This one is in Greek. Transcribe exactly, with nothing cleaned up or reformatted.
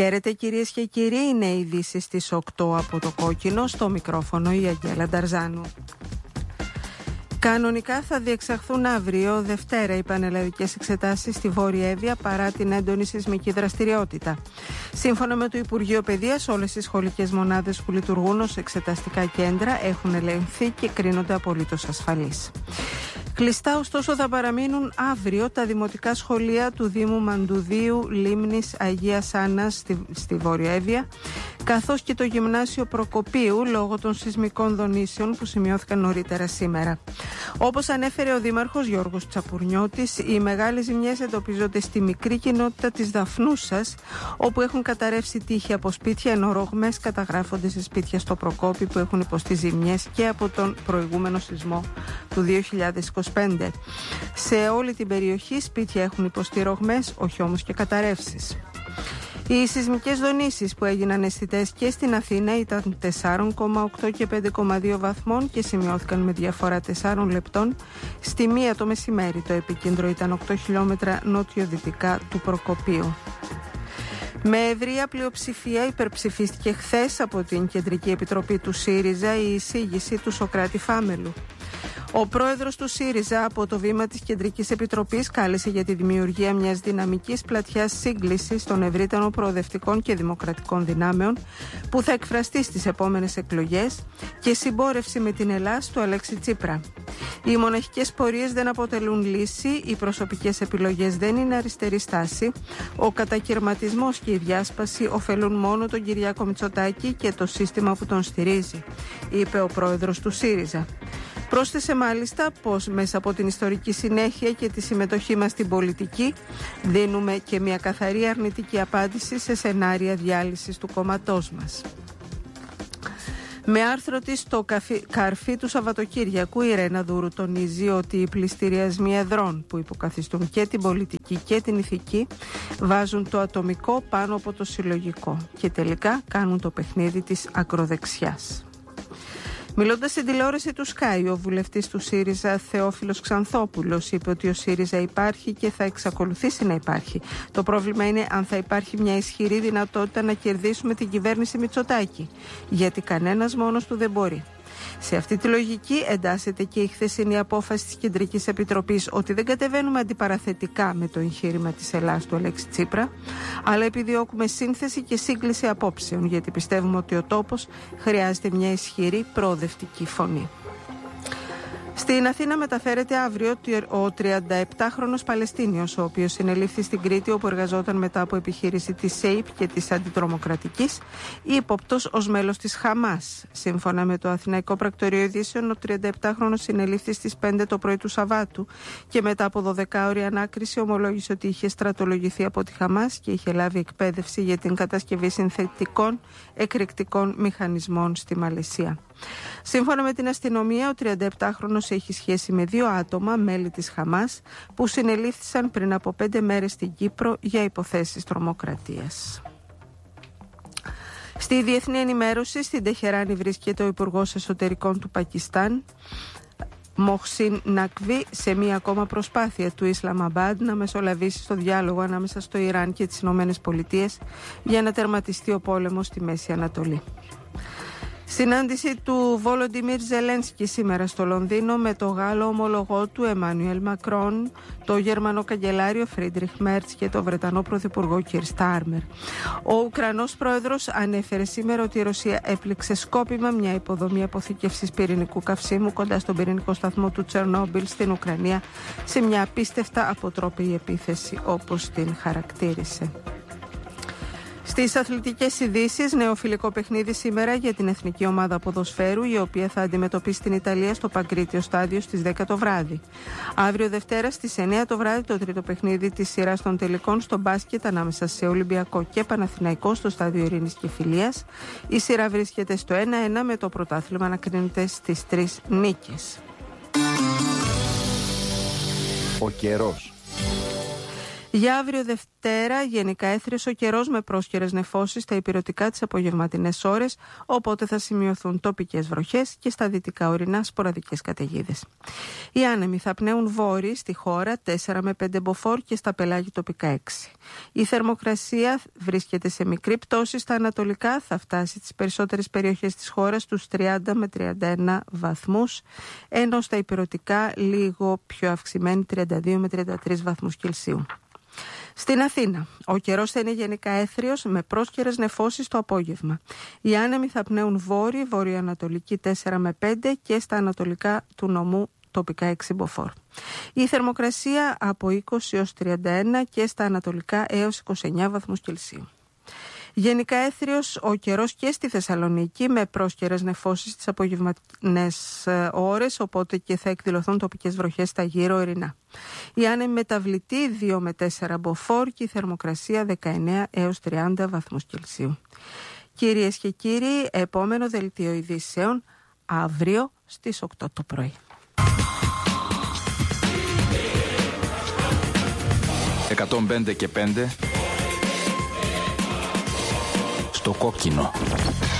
Χαίρετε κυρίες και κύριοι, είναι οι ειδήσεις στις οκτώ από το Κόκκινο, στο μικρόφωνο η Αγγέλα Νταρζάνου. Κανονικά θα διεξαχθούν αύριο Δευτέρα οι πανελλαδικές εξετάσεις στη Βόρεια Εύβοια παρά την έντονη σεισμική δραστηριότητα. Σύμφωνα με το Υπουργείο Παιδείας, όλες οι σχολικές μονάδες που λειτουργούν ως εξεταστικά κέντρα έχουν ελεγχθεί και κρίνονται απολύτως ασφαλείς. Κλειστά ωστόσο θα παραμείνουν αύριο τα δημοτικά σχολεία του Δήμου Μαντουδίου, Λίμνης, Αγίας Άννας στη, στη Βόρεια Εύβοια, καθώς και το Γυμνάσιο Προκοπίου λόγω των σεισμικών δονήσεων που σημειώθηκαν νωρίτερα σήμερα. Όπως ανέφερε ο Δήμαρχος Γιώργος Τσαπουρνιώτης, οι μεγάλες ζημιές εντοπίζονται στη μικρή κοινότητα της Δαφνούσας, όπου έχουν καταρρεύσει τείχη από σπίτια, ενώ ρογμές καταγράφονται σε σπίτια στο Προκόπη που έχουν υποστεί ζημιές και από τον προηγούμενο σεισμό του δύο χιλιάδες είκοσι πέντε. Σε όλη την περιοχή σπίτια έχουν υποστεί ρογμές, όχι όμως και καταρρεύσεις. Οι σεισμικές δονήσεις που έγιναν αισθητές και στην Αθήνα ήταν τέσσερα κόμμα οκτώ και πέντε κόμμα δύο βαθμών και σημειώθηκαν με διαφορά τεσσάρων λεπτών στη μία το μεσημέρι. Το επίκεντρο ήταν οκτώ χιλιόμετρα νότιο-δυτικά του Προκοπίου. Με ευρεία πλειοψηφία υπερψηφίστηκε χθες από την Κεντρική Επιτροπή του ΣΥΡΙΖΑ η εισήγηση του Σωκράτη Φάμελου. Ο πρόεδρος του ΣΥΡΙΖΑ από το βήμα της Κεντρικής Επιτροπής κάλεσε για τη δημιουργία μιας δυναμικής πλατιάς σύγκλησης των ευρύτερων προοδευτικών και δημοκρατικών δυνάμεων που θα εκφραστεί στις επόμενες εκλογές και συμπόρευση με την Ελλάς του Αλέξη Τσίπρα. Οι μοναχικές πορείες δεν αποτελούν λύση, οι προσωπικές επιλογές δεν είναι αριστερή στάση, ο κατακυρματισμός και η διάσπαση ωφελούν μόνο τον Κυριάκο Μητσοτάκη και το σύστημα που τον στηρίζει, είπε ο πρόεδρος του ΣΥΡΙΖΑ. Πρόσθεσε μάλιστα πως μέσα από την ιστορική συνέχεια και τη συμμετοχή μας στην πολιτική δίνουμε και μια καθαρή αρνητική απάντηση σε σενάρια διάλυσης του κόμματός μας. Με άρθρο της στο Καρφί του Σαββατοκύριακου, η Ρένα Δούρου τονίζει ότι οι πληστηριασμοί εδρών που υποκαθιστούν και την πολιτική και την ηθική βάζουν το ατομικό πάνω από το συλλογικό και τελικά κάνουν το παιχνίδι της ακροδεξιάς. Μιλώντας στην τηλεόραση του Sky, ο βουλευτής του ΣΥΡΙΖΑ Θεόφιλος Ξανθόπουλος είπε ότι ο ΣΥΡΙΖΑ υπάρχει και θα εξακολουθήσει να υπάρχει. Το πρόβλημα είναι αν θα υπάρχει μια ισχυρή δυνατότητα να κερδίσουμε την κυβέρνηση Μητσοτάκη, γιατί κανένας μόνος του δεν μπορεί. Σε αυτή τη λογική εντάσσεται και η χθεσινή απόφαση της Κεντρικής Επιτροπής ότι δεν κατεβαίνουμε αντιπαραθετικά με το εγχείρημα της Ελλάς του Αλέξη Τσίπρα, αλλά επιδιώκουμε σύνθεση και σύγκληση απόψεων, γιατί πιστεύουμε ότι ο τόπος χρειάζεται μια ισχυρή προοδευτική φωνή. Στην Αθήνα μεταφέρεται αύριο ο τριανταεπτάχρονος Παλαιστίνιος, ο οποίος συνελήφθη στην Κρήτη όπου εργαζόταν μετά από επιχείρηση της ΣΕΙΠ και της Αντιτρομοκρατικής, ύποπτος ως μέλος της Χαμάς. Σύμφωνα με το Αθηναϊκό Πρακτορείο Ειδήσεων, ο τριανταεπτάχρονος συνελήφθη στις πέντε το πρωί του Σαββάτου και μετά από δωδεκάωρη ανάκριση ομολόγησε ότι είχε στρατολογηθεί από τη Χαμάς και είχε λάβει εκπαίδευση για την κατασκευή συνθετικών εκρηκτικών μηχανισμών στη Μαλαισία. Σύμφωνα με την αστυνομία, ο τριανταεπτάχρονος έχει σχέση με δύο άτομα, μέλη της Χαμάς, που συνελήφθησαν πριν από πέντε μέρες στην Κύπρο για υποθέσεις τρομοκρατίας. Στη διεθνή ενημέρωση, στην Τεχεράνη βρίσκεται ο Υπουργός Εσωτερικών του Πακιστάν, Μοχσίν Νακβί, σε μία ακόμα προσπάθεια του Ισλαμαμπάντ να μεσολαβήσει στο διάλογο ανάμεσα στο Ιράν και τις Ηνωμένες Πολιτείες για να τερματιστεί ο πόλεμος στη Μέση Ανατολή. Συνάντηση του Βόλοντιμιρ Ζελένσκι σήμερα στο Λονδίνο με το Γάλλο ομολογό του Εμμάνουελ Μακρόν, το Γερμανό καγκελάριο Φρίντριχ Μέρτς και το Βρετανό Πρωθυπουργό Κιρ Στάρμερ. Ο Ουκρανός πρόεδρος ανέφερε σήμερα ότι η Ρωσία έπληξε σκόπιμα μια υποδομή αποθήκευσης πυρηνικού καυσίμου κοντά στον πυρηνικό σταθμό του Τσερνόμπιλ στην Ουκρανία σε μια απίστευτα αποτρόπαιη επίθεση, όπως την χαρακτήρισε. Στις αθλητικές ειδήσεις, νέο φιλικό παιχνίδι σήμερα για την εθνική ομάδα ποδοσφαίρου, η οποία θα αντιμετωπίσει την Ιταλία στο Παγκρίτιο Στάδιο στις δέκα το βράδυ. Αύριο Δευτέρα στις εννιά το βράδυ, το τρίτο παιχνίδι της σειράς των τελικών στο μπάσκετ ανάμεσα σε Ολυμπιακό και Παναθηναϊκό στο Στάδιο Ειρήνης και Φιλίας. Η σειρά βρίσκεται στο ένα ένα με το πρωτάθλημα να κρίνεται στις τρεις νίκες. Ο καιρός. Για αύριο Δευτέρα, γενικά έθριος ο καιρός με πρόσκαιρες νεφώσεις στα ηπειρωτικά τις απογευματινές ώρες, οπότε θα σημειωθούν τοπικές βροχές και στα δυτικά ορεινά σποραδικές καταιγίδες. Οι άνεμοι θα πνέουν βόρειοι στη χώρα τέσσερα με πέντε μποφόρ και στα πελάγη τοπικά έξι. Η θερμοκρασία βρίσκεται σε μικρή πτώση στα ανατολικά, θα φτάσει στις περισσότερες περιοχές της χώρας τους τριάντα με τριάντα ένα βαθμούς, ενώ στα ηπειρωτικά λίγο πιο αυξημένη τριάντα δύο με τριάντα τρεις βαθμούς Κελσίου. Στην Αθήνα, ο καιρός θα είναι γενικά έθριος με πρόσκαιρες νεφώσεις το απόγευμα. Οι άνεμοι θα πνέουν βόρειοι, βορειοανατολική τέσσερα με πέντε και στα ανατολικά του νομού τοπικά έξι μποφόρ. Η θερμοκρασία από είκοσι έως τριάντα ένα και στα ανατολικά έως είκοσι εννέα βαθμούς Κελσίου. Γενικά έθριος ο καιρός και στη Θεσσαλονίκη με πρόσκαιρες νεφώσεις στις απογευματινές ώρες, οπότε και θα εκδηλωθούν τοπικές βροχές στα γύρω ορεινά. Η άνεμη μεταβλητή δύο με τέσσερα μποφόρ και η θερμοκρασία δεκαεννέα έως τριάντα βαθμούς Κελσίου. Κυρίες και κύριοι, επόμενο δελτίο ειδήσεων αύριο στις οκτώ το πρωί. εκατόν πέντε και πέντε στο κόκκινο.